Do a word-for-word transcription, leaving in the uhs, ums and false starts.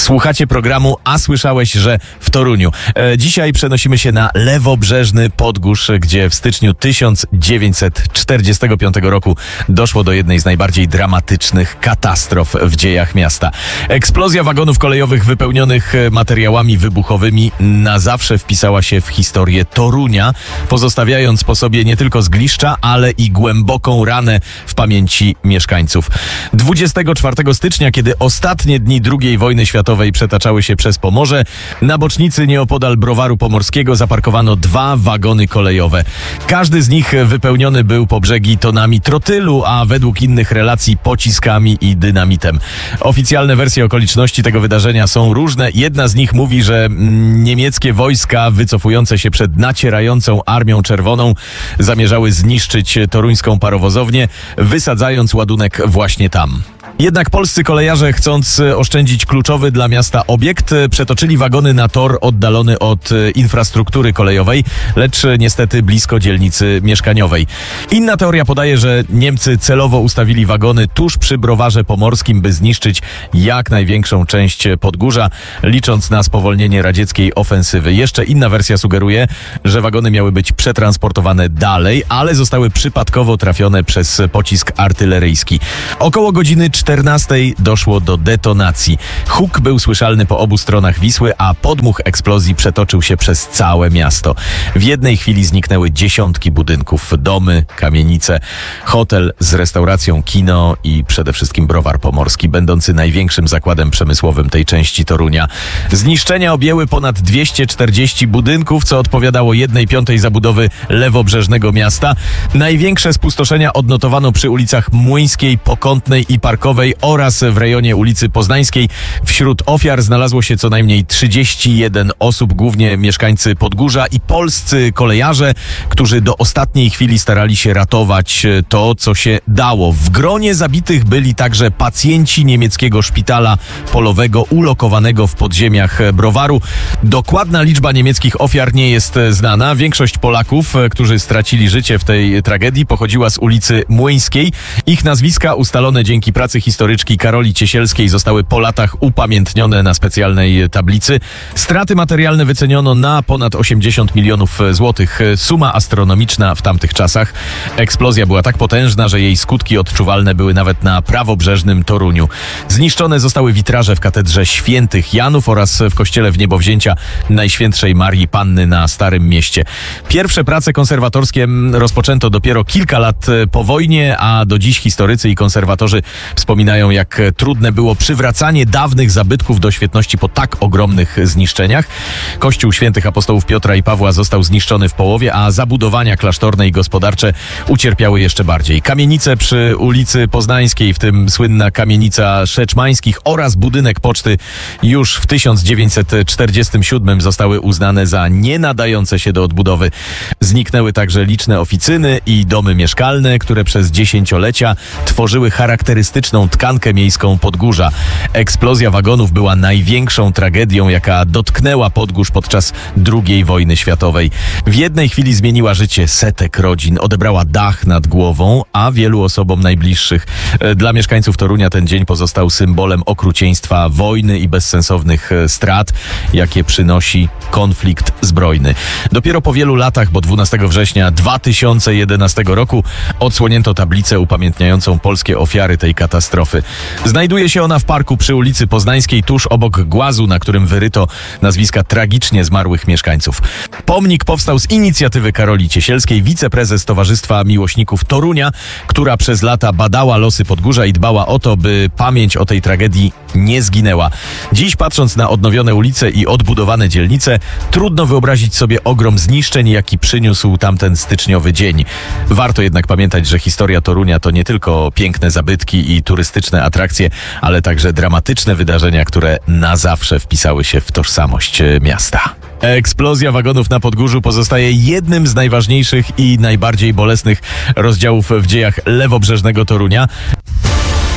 Słuchacie programu A słyszałeś, że w Toruniu. E, dzisiaj przenosimy się na lewobrzeżny Podgórz, gdzie w styczniu tysiąc dziewięćset czterdziestego piątego roku doszło do jednej z najbardziej dramatycznych katastrof w dziejach miasta. Eksplozja wagonów kolejowych wypełnionych materiałami wybuchowymi na zawsze wpisała się w historię Torunia, pozostawiając po sobie nie tylko zgliszcza, ale i głęboką ranę w pamięci mieszkańców. dwudziestego czwartego stycznia, kiedy ostatnie dni drugiej wojny światowej przetaczały się przez Pomorze, na bocznicy nieopodal Browaru Pomorskiego zaparkowano dwa wagony kolejowe. Każdy z nich wypełniony był po brzegi tonami trotylu, a według innych relacji pociskami i dynamitem. Oficjalne wersje okoliczności tego wydarzenia są różne. Jedna z nich mówi, że niemieckie wojska wycofujące się przed nacierającą Armią Czerwoną zamierzały zniszczyć toruńską parowozownię, wysadzając ładunek właśnie tam. Jednak polscy kolejarze, chcąc oszczędzić kluczowy dla miasta obiekt, przetoczyli wagony na tor oddalony od infrastruktury kolejowej, lecz niestety blisko dzielnicy mieszkaniowej. Inna teoria podaje, że Niemcy celowo ustawili wagony tuż przy Browarze Pomorskim, by zniszczyć jak największą część Podgórza, licząc na spowolnienie radzieckiej ofensywy. Jeszcze inna wersja sugeruje, że wagony miały być przetransportowane dalej, ale zostały przypadkowo trafione przez pocisk artyleryjski. Około godziny czternastej doszło do detonacji. Huk był słyszalny po obu stronach Wisły, a podmuch eksplozji przetoczył się przez całe miasto. W jednej chwili zniknęły dziesiątki budynków, domy, kamienice, hotel z restauracją, kino i przede wszystkim Browar Pomorski, będący największym zakładem przemysłowym tej części Torunia. Zniszczenia objęły ponad dwieście czterdzieści budynków, co odpowiadało jednej piątej zabudowy lewobrzeżnego miasta. Największe spustoszenia odnotowano przy ulicach Młyńskiej, Pokątnej i Parkowej oraz w rejonie ulicy Poznańskiej. Wśród ofiar znalazło się co najmniej trzydzieści jeden osób, głównie mieszkańcy Podgórza i polscy kolejarze, którzy do ostatniej chwili starali się ratować to, co się dało. W gronie zabitych byli także pacjenci niemieckiego szpitala polowego ulokowanego w podziemiach Browaru. Dokładna liczba niemieckich ofiar nie jest znana. Większość Polaków, którzy stracili życie w tej tragedii, pochodziła z ulicy Młyńskiej. Ich nazwiska ustalone dzięki pracy historyczki Karoli Ciesielskiej zostały po latach upamiętnione na specjalnej tablicy. Straty materialne wyceniono na ponad osiemdziesiąt milionów złotych. Suma astronomiczna w tamtych czasach. Eksplozja była tak potężna, że jej skutki odczuwalne były nawet na prawobrzeżnym Toruniu. Zniszczone zostały witraże w katedrze Świętych Janów oraz w kościele Wniebowzięcia Najświętszej Marii Panny na Starym Mieście. Pierwsze prace konserwatorskie rozpoczęto dopiero kilka lat po wojnie, a do dziś historycy i konserwatorzy wspominają, jak trudne było przywracanie dawnych zabytków do świetności po tak ogromnych zniszczeniach. Kościół Świętych Apostołów Piotra i Pawła został zniszczony w połowie, a zabudowania klasztorne i gospodarcze ucierpiały jeszcze bardziej. Kamienice przy ulicy Poznańskiej, w tym słynna kamienica Szeczmańskich oraz budynek poczty, już w tysiąc dziewięćset czterdziestym siódmym zostały uznane za nie nadające się do odbudowy. Zniknęły także liczne oficyny i domy mieszkalne, które przez dziesięciolecia tworzyły charakterystyczną tkankę miejską Podgórza. Eksplozja wagonów była największą tragedią, jaka dotknęła Podgórz podczas drugiej wojny światowej. W jednej chwili zmieniła życie setek rodzin, odebrała dach nad głową, a wielu osobom najbliższych. Dla mieszkańców Torunia ten dzień pozostał symbolem okrucieństwa wojny i bezsensownych strat, jakie przynosi konflikt zbrojny. Dopiero po wielu latach, bo dwunastego września dwa tysiące jedenastego roku odsłonięto tablicę upamiętniającą polskie ofiary tej katastrofy. Znajduje się ona w parku przy ulicy Poznańskiej, tuż obok głazu, na którym wyryto nazwiska tragicznie zmarłych mieszkańców. Pomnik powstał z inicjatywy Karoli Ciesielskiej, wiceprezes Towarzystwa Miłośników Torunia, która przez lata badała losy Podgórza i dbała o to, by pamięć o tej tragedii nie zginęła. Dziś, patrząc na odnowione ulice i odbudowane dzielnice, trudno wyobrazić sobie ogrom zniszczeń, jaki przyniósł tamten styczniowy dzień. Warto jednak pamiętać, że historia Torunia to nie tylko piękne zabytki i turystyczne atrakcje, ale także dramatyczne wydarzenia, które na zawsze wpisały się w tożsamość miasta. Eksplozja wagonów na Podgórzu pozostaje jednym z najważniejszych i najbardziej bolesnych rozdziałów w dziejach lewobrzeżnego Torunia.